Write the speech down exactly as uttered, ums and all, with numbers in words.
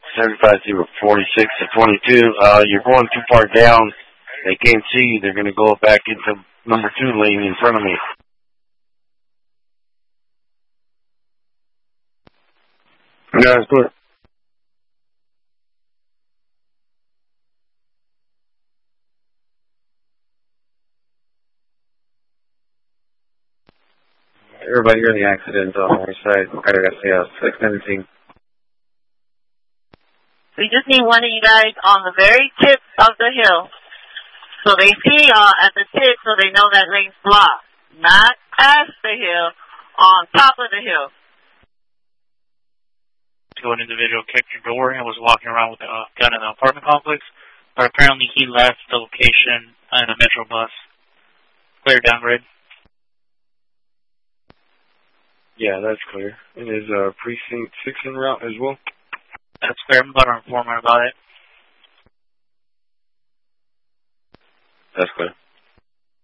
seventy-five zero forty-six to twenty-two. Uh, you're going too far down. They can't see you. They're going to go back into number two lane in front of me. Yeah, it's good. Everybody hear the accident on our side. I gotta say, uh, six seventeen. We just need one of you guys on the very tip of the hill. So they see y'all at the tip so they know that lane's blocked. Not past the hill, on top of the hill. To an individual kicked your door and was walking around with a gun in the apartment complex, but apparently he left the location in a Metro bus. Clear downgrade. Yeah, that's clear. And is uh, precinct six en route as well? That's clear. I'm about to inform her about it. That's clear.